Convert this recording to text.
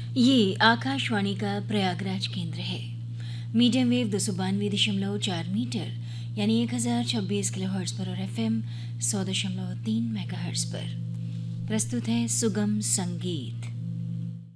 ये आकाशवाणी का प्रयागराज केंद्र है। मीडियम वेव 292.4 मीटर यानी 1026 किलोहर्ट्ज़ पर और एफएम 100.3 मेगाहर्ट्ज़ पर। प्रस्तुत है सुगम संगीत।